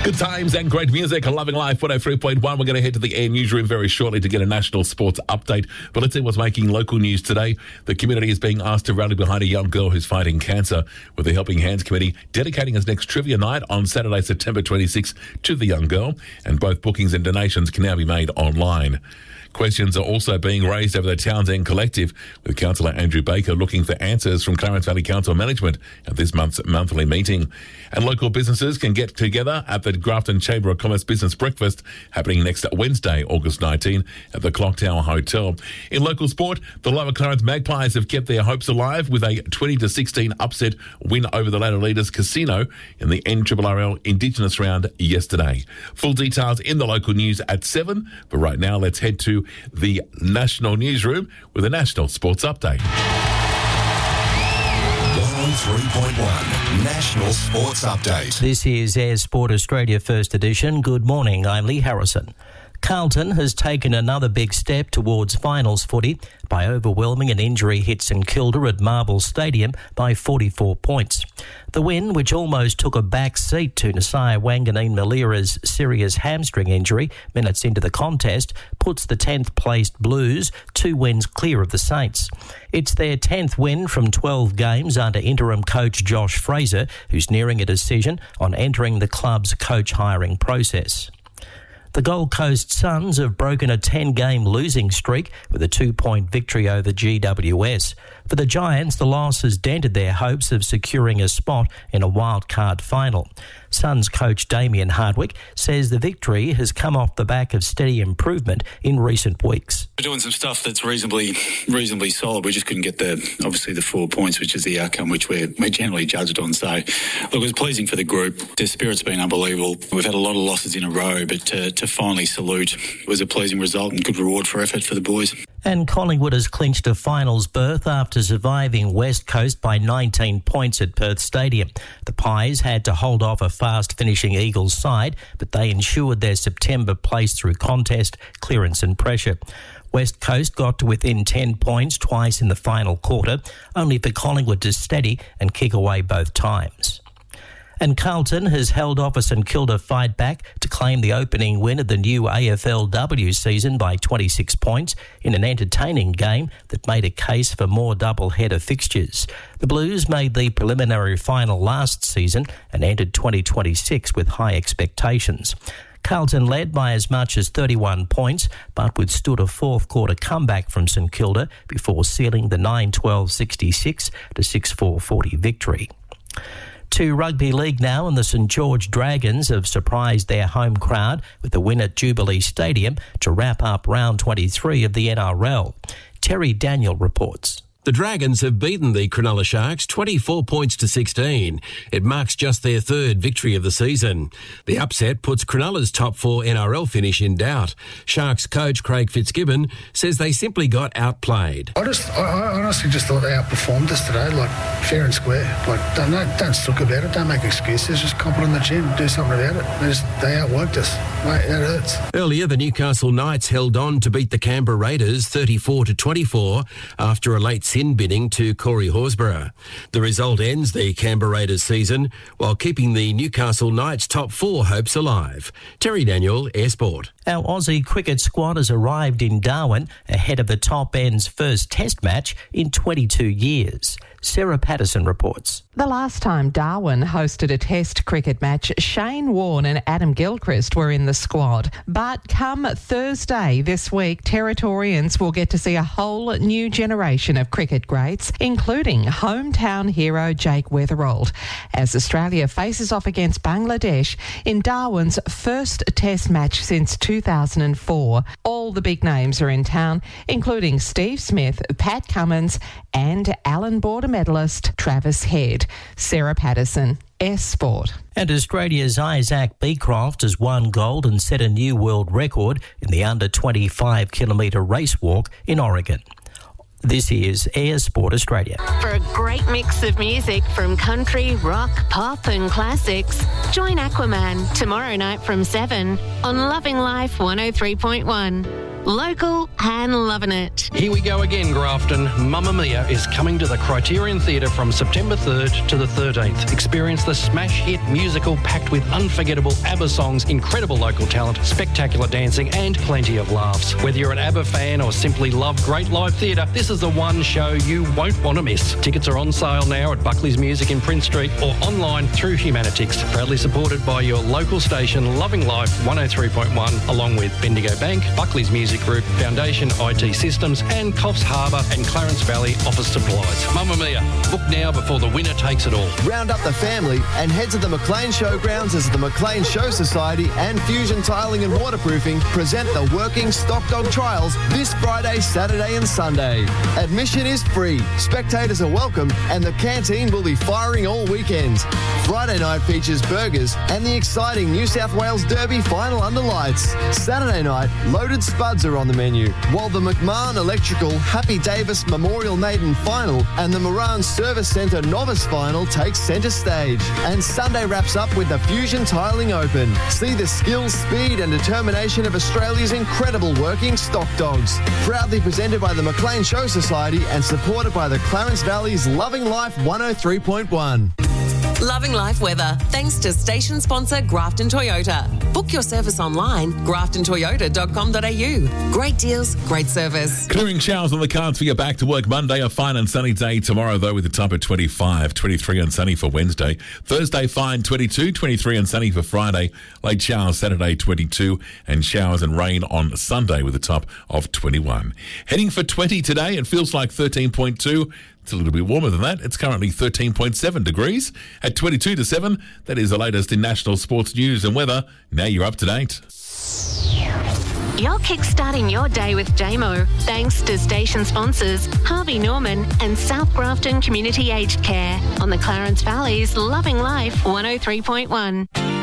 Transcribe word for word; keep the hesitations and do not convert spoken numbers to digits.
Good times and great music. Loving Life one oh three point one. We're going to head to the Air Newsroom very shortly to get a national sports update. But let's see what's making local news today. The community is being asked to rally behind a young girl who's fighting cancer, with the Helping Hands Committee dedicating its next trivia night on Saturday, September twenty-sixth to the young girl. And both bookings and donations can now be made online. Questions are also being raised over the Townsend Collective, with Councillor Andrew Baker looking for answers from Clarence Valley Council management at this month's monthly meeting. And local businesses can get together at the Grafton Chamber of Commerce Business Breakfast, happening next Wednesday, August nineteenth, at the Clock Tower Hotel. In local sport, the Lower Clarence Magpies have kept their hopes alive with a twenty to sixteen upset win over the ladder leaders Casino in the N R R L Indigenous round yesterday. Full details in the local news at seven, but right now let's head to the National Newsroom with a National Sports Update. one oh three point one National Sports Update. This is Air Sport Australia First Edition. Good morning, I'm Lee Harrison. Carlton has taken another big step towards finals footy by overwhelming an injury-hit St Kilda at Marvel Stadium by forty-four points. The win, which almost took a back seat to Nasiah Wanganeen-Malira's serious hamstring injury minutes into the contest, puts the tenth-placed Blues two wins clear of the Saints. It's their tenth win from twelve games under interim coach Josh Fraser, who's nearing a decision on entering the club's coach hiring process. The Gold Coast Suns have broken a ten-game losing streak with a two-point victory over G W S. For the Giants, the loss has dented their hopes of securing a spot in a wildcard final. Suns coach Damien Hardwick says the victory has come off the back of steady improvement in recent weeks. We're doing some stuff that's reasonably reasonably solid. We just couldn't get the, obviously, the four points, which is the outcome which we're, we're generally judged on. So, look, it was pleasing for the group. The spirit's been unbelievable. We've had a lot of losses in a row, but to, to finally salute was a pleasing result and good reward for effort for the boys. And Collingwood has clinched a finals berth after surviving West Coast by nineteen points at Perth Stadium. The Pies had to hold off a fast-finishing Eagles side, but they ensured their September place through contest, clearance and pressure. West Coast got to within ten points twice in the final quarter, only for Collingwood to steady and kick away both times. And Carlton has held off a St Kilda fight back to claim the opening win of the new A F L W season by twenty-six points in an entertaining game that made a case for more double-header fixtures. The Blues made the preliminary final last season and entered twenty twenty-six with high expectations. Carlton led by as much as thirty-one points, but withstood a fourth-quarter comeback from St Kilda before sealing the nine twelve sixty-six to six four forty victory. To rugby league now, and the St George Dragons have surprised their home crowd with a win at Jubilee Stadium to wrap up round twenty-three of the N R L. Terry Daniel reports. The Dragons have beaten the Cronulla Sharks twenty-four points to sixteen. It marks just their third victory of the season. The upset puts Cronulla's top four N R L finish in doubt. Sharks coach Craig Fitzgibbon says they simply got outplayed. I just, I, I honestly just thought they outperformed us today, like fair and square. Like don't, don't, don't suck about it, don't make excuses, just cop it on the chin, do something about it. They just, they outworked us, mate. That hurts. Earlier, the Newcastle Knights held on to beat the Canberra Raiders thirty-four to twenty-four after a late sin bidding to Corey Horsburgh. The result ends the Canberra Raiders season while keeping the Newcastle Knights top four hopes alive. Terry Daniel, Air Sport. Our Aussie cricket squad has arrived in Darwin ahead of the top end's first test match in twenty-two years. Sarah Patterson reports. The last time Darwin hosted a test cricket match, Shane Warne and Adam Gilchrist were in the squad. But come Thursday this week, Territorians will get to see a whole new generation of cricket greats, including hometown hero Jake Weatherald, as Australia faces off against Bangladesh in Darwin's first test match since two thousand four. All the big names are in town, including Steve Smith, Pat Cummins and Allan Border medalist Travis Head. Sarah Patterson, S Sport. And Australia's Isaac Beecroft has won gold and set a new world record in the under twenty-five kilometre race walk in Oregon. This is Air Sport Australia. For a great mix of music from country, rock, pop and classics, join Aquaman tomorrow night from seven on Loving Life one oh three point one. Local and loving it. Here we go again, Grafton. Mamma Mia is coming to the Criterion Theatre from September third to the thirteenth. Experience the smash hit musical packed with unforgettable ABBA songs, incredible local talent, spectacular dancing and plenty of laughs. Whether you're an ABBA fan or simply love great live theatre, this is the one show you won't want to miss. Tickets are on sale now at Buckley's Music in Prince Street or online through Humanitix. Proudly supported by your local station Loving Life one oh three point one, along with Bendigo Bank, Buckley's Music Group, Foundation I T Systems and Coffs Harbour and Clarence Valley Office Supplies. Mamma Mia, book now before the winner takes it all. Round up the family and head to the McLean Showgrounds as the McLean Show Society and Fusion Tiling and Waterproofing present the Working Stock Dog Trials this Friday, Saturday and Sunday. Admission is free, spectators are welcome and the canteen will be firing all weekend. Friday night features burgers and the exciting New South Wales Derby final under lights. Saturday night, loaded spuds are on the menu, while the McMahon Electrical Happy Davis Memorial Maiden Final and the Moran Service Centre Novice Final takes centre stage. And Sunday wraps up with the Fusion Tiling Open. See the skill, speed and determination of Australia's incredible working stock dogs. Proudly presented by the McLean Show Society and supported by the Clarence Valley's Loving Life one oh three point one. Loving Life weather, thanks to station sponsor Grafton Toyota. Book your service online, grafton toyota dot com dot a u. Great deals, great service. Clearing showers on the cards for your back to work Monday. A fine and sunny day tomorrow, though, with a top of twenty-five, twenty-three and sunny for Wednesday. Thursday, fine, twenty-two, twenty-three and sunny for Friday. Late showers Saturday, twenty-two, and showers and rain on Sunday with a top of twenty-one. Heading for twenty today, it feels like thirteen point two. It's a little bit warmer than that. It's currently thirteen point seven degrees. At twenty-two to seven, that is the latest in national sports news and weather. Now you're up to date. You're kickstarting your day with J M O, thanks to station sponsors Harvey Norman and South Grafton Community Aged Care on the Clarence Valley's Loving Life one oh three point one.